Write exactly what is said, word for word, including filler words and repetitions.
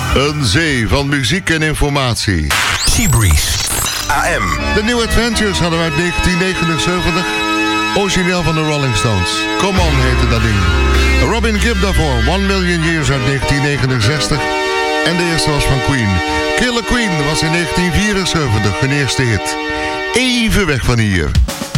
Een zee van muziek en informatie. Seabreeze. A M. The New Adventures hadden we uit negentien negenenzeventig. Origineel van de Rolling Stones. Come On heette dat ding. Robin Gibb daarvoor. One Million Years uit negentien negenenzestig. En de eerste was van Queen. Killer Queen was in negentien vierenzeventig hun eerste hit. Even weg van hier.